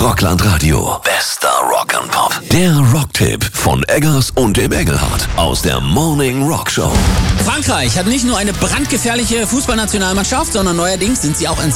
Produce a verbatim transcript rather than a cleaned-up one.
Rockland Radio. Bester Rock and Pop. Der Rocktipp von Eggers und dem Engelhardt aus der Morning Rock Show. Frankreich hat nicht nur eine brandgefährliche Fußballnationalmannschaft, sondern neuerdings sind sie auch ein